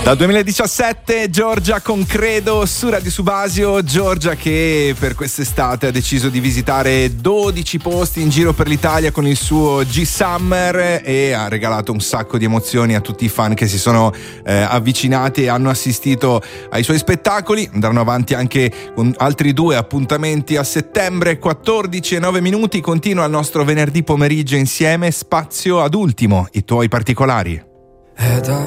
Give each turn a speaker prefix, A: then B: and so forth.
A: Dal 2017 Giorgia con Credo su Radio Subasio. Giorgia che per quest'estate ha deciso di visitare 12 posti in giro per l'Italia con il suo G-Summer e ha regalato un sacco di emozioni a tutti i fan che si sono avvicinati e hanno assistito ai suoi spettacoli. Andranno avanti anche con altri 2 appuntamenti a settembre. 14:09. Continua il nostro venerdì pomeriggio insieme. Spazio ad Ultimo, i tuoi particolari.